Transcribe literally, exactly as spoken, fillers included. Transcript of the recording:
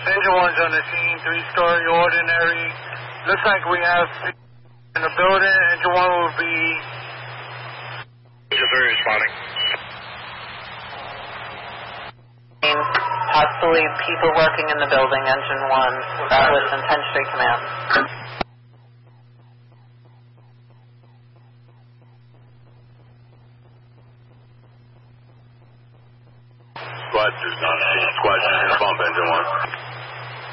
Engine one's on the scene, three-story ordinary. Looks like we have in the building. Engine one will be... Engine three responding. Possibly people working in the building, engine one. That was in ten Street Command. Squad two, non-scene. Squad two, bump engine one.